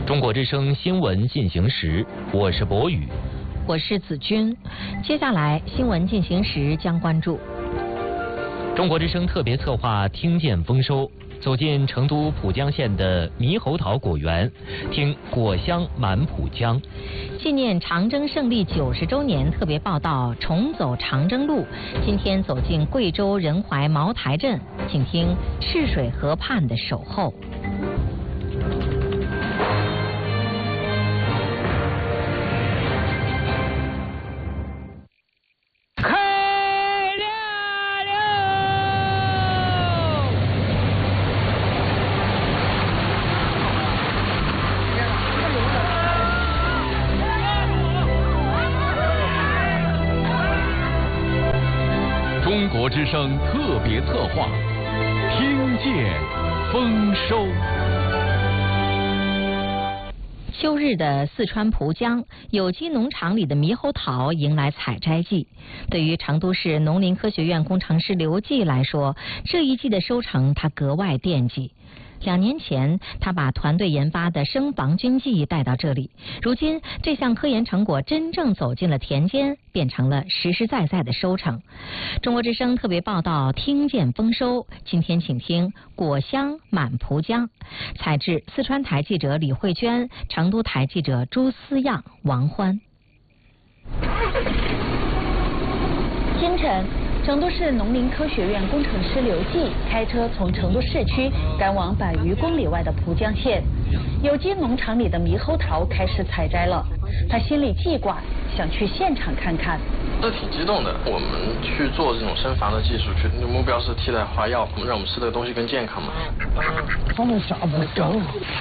中国之声新闻进行时，我是博宇， 我是子君。接下来新闻进行时将关注中国之声特别策划听见丰收，走进成都浦江县的猕猴桃果园，听果香满浦江。 纪念长征胜利90周年特别报道重走长征路，今天走进贵州仁怀茅台镇，请听赤水河畔的守候。 中国之声特别策划，听见丰收。 秋日的四川蒲江有机农场里的猕猴桃迎来采摘季，对于成都市农林科学院工程师刘季来说，这一季的收成他格外惦记。2年前，他把团队研发的生防菌剂带到这里，如今这项科研成果真正走进了田间，变成了实实在在的收成。中国之声特别报道听见丰收，今天请听果香满蒲江，采制四川台记者李慧娟，成都台记者朱思样、王欢。 清晨，成都市农林科学院工程师刘季开车从成都市区赶往100余公里外的蒲江县，有机农场里的猕猴桃开始采摘了。他心里记挂，想去现场看看。 这挺激动的，我们去做这种生防的技术，目标是替代花药，让我们吃的东西更健康嘛。 他们下不了。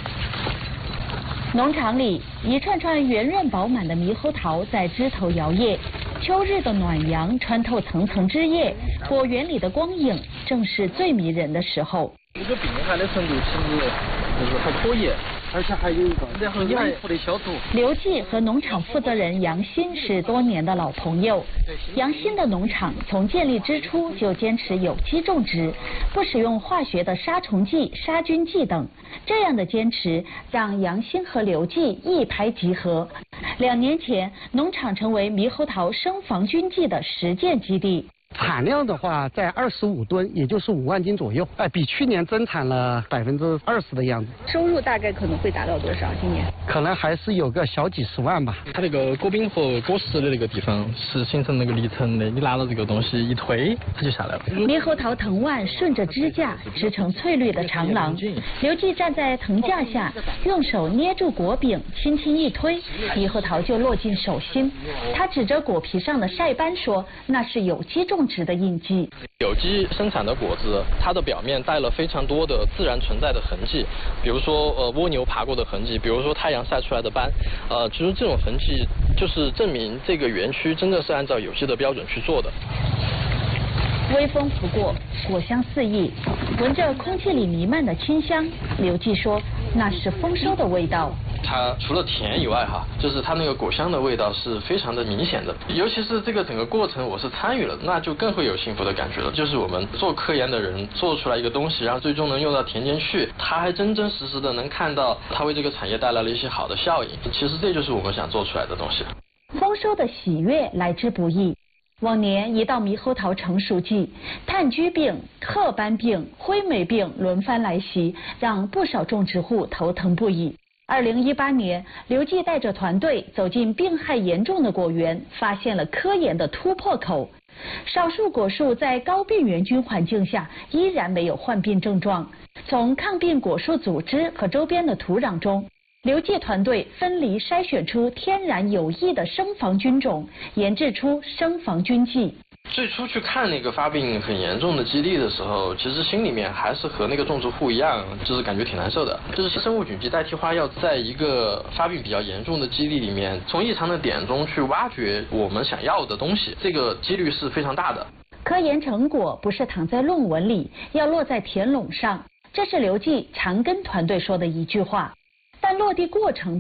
农场里一串串圆润饱满的猕猴桃在枝头摇曳，秋日的暖阳穿透层层枝叶，果园里的光影正是最迷人的时候。 这个病害的程度其实就是还可以，而且还有一个然后有一副的消毒。 刘季和农场负责人杨鑫是多年的老朋友。杨鑫的农场从建立之初就坚持有机种植，不使用化学的杀虫剂、杀菌剂等。这样的坚持让杨鑫和刘季一拍即合。2年前，农场成为猕猴桃生防菌剂的实践基地。 产量的话在25吨，也就是5万斤左右，比去年增产了20%的样子。 收入大概可能会达到多少？今年可能还是有个小几十万吧。 它那个果柄和果实的那个地方是形成那个离层的，你拿了这个东西一推，它就下来了。 猕猴桃藤蔓顺着支架织成翠绿的长廊，刘季站在藤架下，用手捏住果柄，轻轻一推，猕猴桃就落进手心。他指着果皮上的晒斑说：“那是有机种植的印记。” 有机生产的果子，它的表面带了非常多的自然存在的痕迹，比如说蜗牛爬过的痕迹，比如说太阳晒出来的斑，其实这种痕迹就是证明这个园区真的是按照有机的标准去做的。 微风拂过，果香四溢，闻着空气里弥漫的清香，刘季说那是丰收的味道。 它除了甜以外就是它那个果香的味道是非常的明显的，尤其是这个整个过程我是参与了，那就更会有幸福的感觉了。就是我们做科研的人做出来一个东西，然后最终能用到田间去，他还真真实实的能看到它为这个产业带来了一些好的效应。其实这就是我们想做出来的东西。 丰收的喜悦来之不易。往年一到猕猴桃成熟季，炭疽病、褐斑病、灰霉病轮番来袭，让不少种植户头疼不已。2018年，刘季带着团队走进病害严重的果园，发现了科研的突破口。少数果树在高病原菌环境下依然没有患病症状。从抗病果树组织和周边的土壤中，刘季团队分离筛选出天然有益的生防菌种，研制出生防菌剂。 最初去看那个发病很严重的基地的时候，其实心里面还是和那个种植户一样，就是感觉挺难受的。就是生物菌剂代替花药，在一个发病比较严重的基地里面，从异常的点中去挖掘我们想要的东西，这个几率是非常大的。 科研成果不是躺在论文里，要落在田垄上，这是刘季常跟团队说的一句话。但落地过程